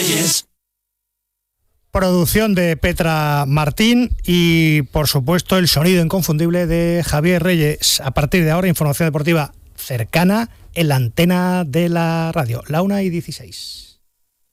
Reyes. Producción de Petra Martín y, por supuesto, el sonido inconfundible de Javier Reyes. A partir de ahora, información deportiva cercana en la antena de la radio, la 1:16.